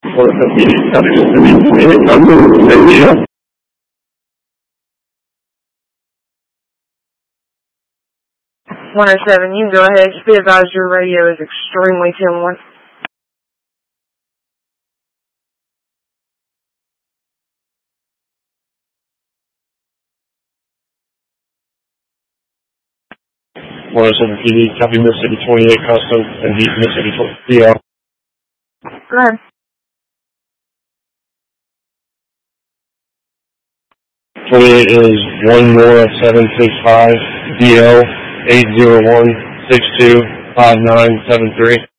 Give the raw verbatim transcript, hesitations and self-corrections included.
one oh seven, you can go ahead. Just be advised your radio is extremely timid. one oh seven P D, copy Mississippi twenty-eight Custom and Deep Mississippi D L. Go ahead. twenty-eight is one more seven six five D L eight zero one six two five nine seven three.